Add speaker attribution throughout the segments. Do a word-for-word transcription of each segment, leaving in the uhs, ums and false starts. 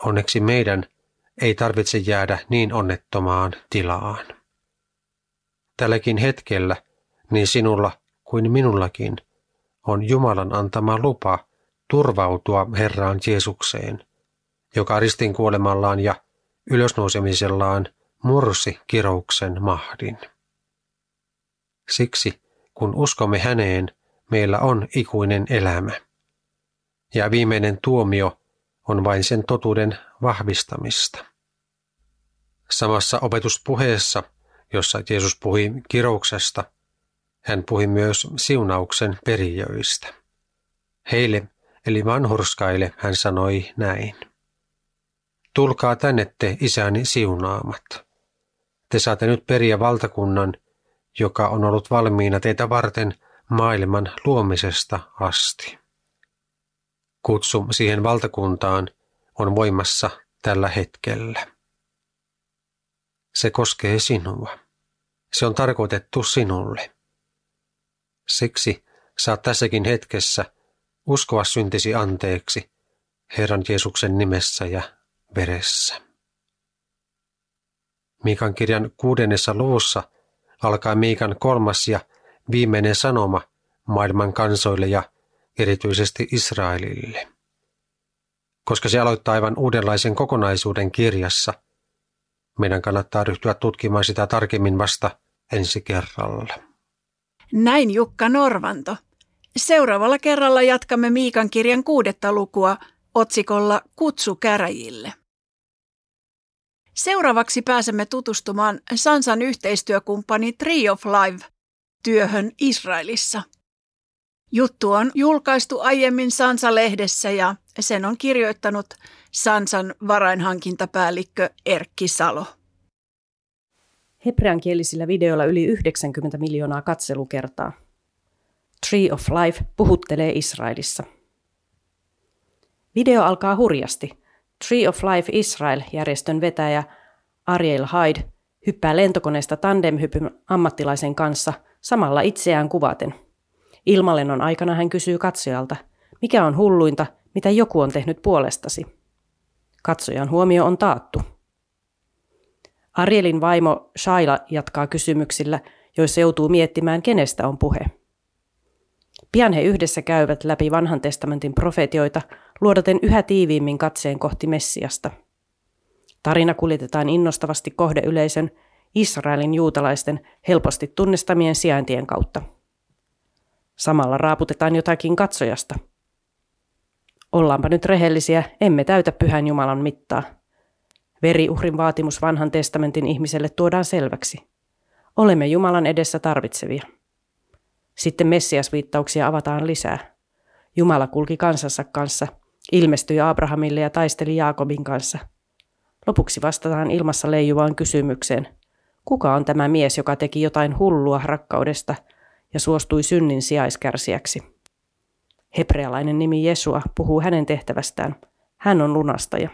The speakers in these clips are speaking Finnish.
Speaker 1: onneksi meidän ei tarvitse jäädä niin onnettomaan tilaan. Tälläkin hetkellä niin sinulla kuin minullakin on Jumalan antama lupa turvautua Herraan Jeesukseen, joka ristin kuolemallaan ja ylösnousemisellaan mursi kirouksen mahdin. Siksi, kun uskomme häneen, meillä on ikuinen elämä. Ja viimeinen tuomio on vain sen totuuden vahvistamista. Samassa opetuspuheessa, jossa Jeesus puhui kirouksesta, hän puhui myös siunauksen perijöistä. Heille, eli vanhurskaille, hän sanoi näin. Tulkaa tänne te isäni siunaamat. Te saatte nyt periä valtakunnan, joka on ollut valmiina teitä varten maailman luomisesta asti. Kutsu siihen valtakuntaan on voimassa tällä hetkellä. Se koskee sinua. Se on tarkoitettu sinulle. Siksi saat tässäkin hetkessä uskoa syntisi anteeksi Herran Jeesuksen nimessä ja veressä. Miikan kirjan kuudennessa luvussa alkaa Miikan kolmas ja viimeinen sanoma maailman kansoille ja erityisesti Israelille. Koska se aloittaa aivan uudenlaisen kokonaisuuden kirjassa, meidän kannattaa ryhtyä tutkimaan sitä tarkemmin vasta ensi kerralla.
Speaker 2: Näin Jukka Norvanto. Seuraavalla kerralla jatkamme Miikan kirjan kuudetta lukua otsikolla Kutsu käräjille. Seuraavaksi pääsemme tutustumaan Sansan yhteistyökumppani Tree of Life-työhön Israelissa. Juttu on julkaistu aiemmin Sansa-lehdessä ja sen on kirjoittanut Sansan varainhankintapäällikkö Erkki Salo.
Speaker 3: Hebreankielisillä videoilla yli yhdeksänkymmentä miljoonaa katselukertaa. Tree of Life puhuttelee Israelissa. Video alkaa hurjasti. Tree of Life Israel-järjestön vetäjä Ariel Hyde hyppää lentokoneesta tandemhypyn ammattilaisen kanssa samalla itseään kuvaten. Ilmalennon aikana hän kysyy katsojalta, mikä on hulluinta, mitä joku on tehnyt puolestasi. Katsojan huomio on taattu. Arielin vaimo Shaila jatkaa kysymyksillä, joissa joutuu miettimään, kenestä on puhe. Pian he yhdessä käyvät läpi vanhan testamentin profetioita, luodaten yhä tiiviimmin katseen kohti Messiasta. Tarina kuljetetaan innostavasti kohdeyleisön, Israelin juutalaisten helposti tunnistamien sijaintien kautta. Samalla raaputetaan jotakin katsojasta. Ollaanpa nyt rehellisiä, emme täytä Pyhän Jumalan mittaa. Veriuhrin vaatimus vanhan testamentin ihmiselle tuodaan selväksi. Olemme Jumalan edessä tarvitsevia. Sitten Messias-viittauksia avataan lisää. Jumala kulki kansansa kanssa, ilmestyi Abrahamille ja taisteli Jaakobin kanssa. Lopuksi vastataan ilmassa leijuvaan kysymykseen. Kuka on tämä mies, joka teki jotain hullua rakkaudesta ja suostui synnin sijaiskärsijäksi? Hebrealainen nimi Jesua puhuu hänen tehtävästään. Hän on lunastaja.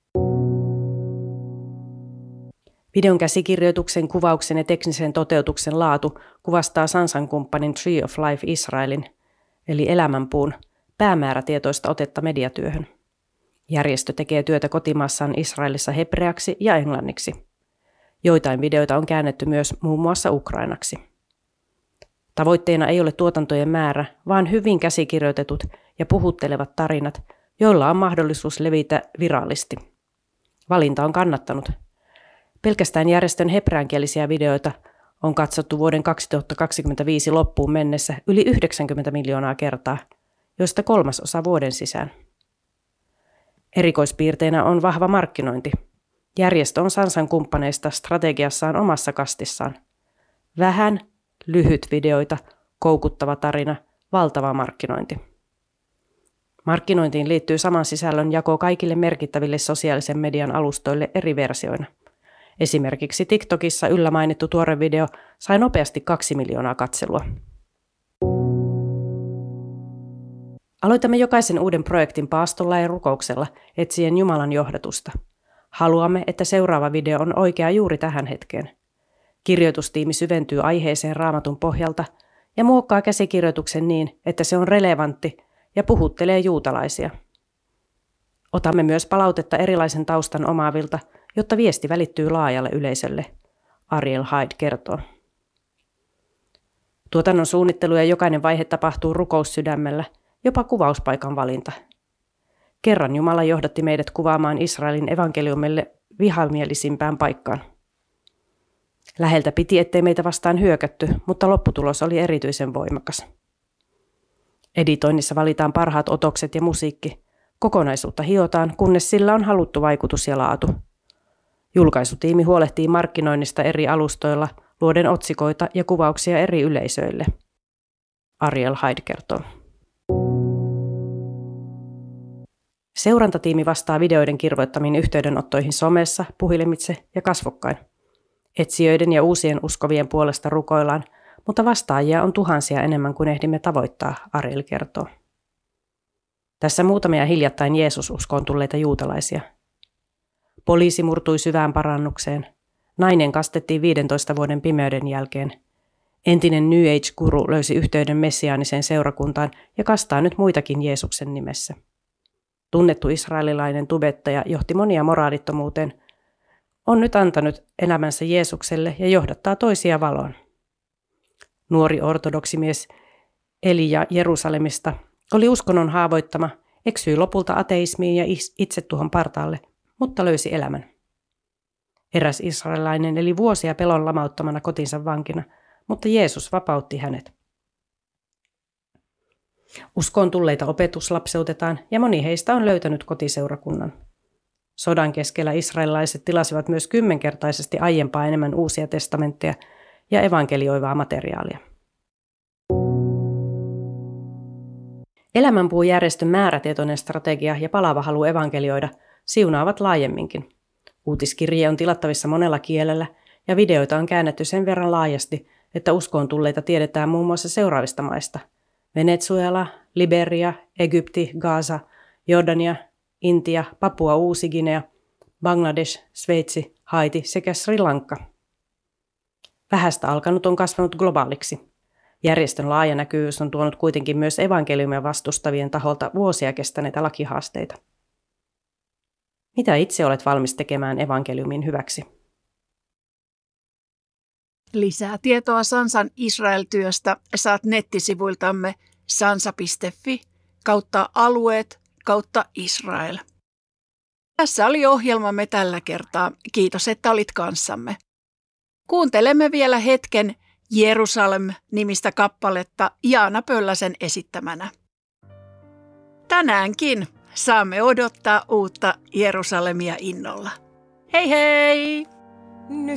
Speaker 3: Videon käsikirjoituksen, kuvauksen ja teknisen toteutuksen laatu kuvastaa Sansan kumppanin Tree of Life Israelin, eli elämänpuun, päämäärätietoista otetta mediatyöhön. Järjestö tekee työtä kotimaassaan Israelissa hebreaksi ja englanniksi. Joitain videoita on käännetty myös muun muassa ukrainaksi. Tavoitteena ei ole tuotantojen määrä, vaan hyvin käsikirjoitetut ja puhuttelevat tarinat, joilla on mahdollisuus levitä viraalisti. Valinta on kannattanut. Pelkästään järjestön hebreankielisiä videoita on katsottu vuoden kaksituhattakaksikymmentäviisi loppuun mennessä yli yhdeksänkymmentä miljoonaa kertaa, joista kolmasosa vuoden sisään. Erikoispiirteinä on vahva markkinointi. Järjestö on Sansan kumppaneista strategiassaan omassa kastissaan. Vähän, lyhyt videoita, koukuttava tarina, valtava markkinointi. Markkinointiin liittyy saman sisällön jako kaikille merkittäville sosiaalisen median alustoille eri versioina. Esimerkiksi TikTokissa yllä mainittu tuore video sai nopeasti kaksi miljoonaa katselua. Aloitamme jokaisen uuden projektin paastolla ja rukouksella etsien Jumalan johdatusta. Haluamme, että seuraava video on oikea juuri tähän hetkeen. Kirjoitustiimi syventyy aiheeseen Raamatun pohjalta ja muokkaa käsikirjoituksen niin, että se on relevantti ja puhuttelee juutalaisia. Otamme myös palautetta erilaisen taustan omaavilta, jotta viesti välittyy laajalle yleisölle, Ariel Hyde kertoo. Tuotannon suunnittelu ja jokainen vaihe tapahtuu rukoussydämellä, jopa kuvauspaikan valinta. Kerran Jumala johdatti meidät kuvaamaan Israelin evankeliumille vihamielisimpään paikkaan. Läheltä piti, ettei meitä vastaan hyökätty, mutta lopputulos oli erityisen voimakas. Editoinnissa valitaan parhaat otokset ja musiikki. Kokonaisuutta hiotaan, kunnes sillä on haluttu vaikutus ja laatu. Julkaisutiimi huolehtii markkinoinnista eri alustoilla, luoden otsikoita ja kuvauksia eri yleisöille. Ariel Hyde kertoo. Seurantatiimi vastaa videoiden kirvoittamiin yhteydenottoihin somessa, puhelimitse ja kasvokkain. Etsijöiden ja uusien uskovien puolesta rukoillaan, mutta vastaajia on tuhansia enemmän kuin ehdimme tavoittaa, Ariel kertoo. Tässä muutamia hiljattain Jeesus-uskoon tulleita juutalaisia. Poliisi murtui syvään parannukseen. Nainen kastettiin viidentoista vuoden pimeyden jälkeen. Entinen New Age-guru löysi yhteyden messiaaniseen seurakuntaan ja kastaa nyt muitakin Jeesuksen nimessä. Tunnettu israelilainen tubettaja johti monia moraalittomuuteen, on nyt antanut elämänsä Jeesukselle ja johdattaa toisia valoon. Nuori ortodoksimies Elia Jerusalemista oli uskonnon haavoittama, eksyi lopulta ateismiin ja itsetuhon partaalle, mutta löysi elämän. Eräs israelilainen eli vuosia pelon lamauttamana kotinsa vankina, mutta Jeesus vapautti hänet. Uskoon tulleita opetuslapseutetaan ja moni heistä on löytänyt kotiseurakunnan. Sodan keskellä israelilaiset tilasivat myös kymmenkertaisesti aiempaa enemmän uusia testamentteja ja evankelioivaa materiaalia. Elämänpuujärjestön määrätietoinen strategia ja palava halu evankelioida siunaavat laajemminkin. Uutiskirje on tilattavissa monella kielellä ja videoita on käännetty sen verran laajasti, että uskoon tulleita tiedetään muun muassa seuraavista maista: Venezuela, Liberia, Egypti, Gaza, Jordania, Intia, Papua Uusi-Guinea, Bangladesh, Sveitsi, Haiti sekä Sri Lanka. Vähästä alkanut on kasvanut globaaliksi. Järjestön laaja näkyvyys on tuonut kuitenkin myös evankeliumia vastustavien taholta vuosia kestäneitä lakihaasteita. Mitä itse olet valmis tekemään evankeliumin hyväksi?
Speaker 2: Lisää tietoa Sansan Israel-työstä saat nettisivuiltamme sansa piste fi kautta alueet kautta Israel. Tässä oli ohjelmamme tällä kertaa. Kiitos, että olit kanssamme. Kuuntelemme vielä hetken Jerusalem-nimistä kappaletta Jaana Pölläsen esittämänä. Tänäänkin saamme odottaa uutta Jerusalemia innolla. Hei hei!
Speaker 4: Nyt